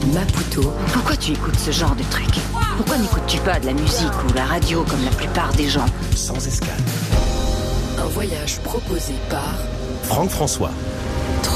Maputo. Pourquoi tu écoutes ce genre de truc? Pourquoi n'écoutes-tu pas de la musique ou la radio comme la plupart des gens? Sans escale. Un voyage proposé par Franck François.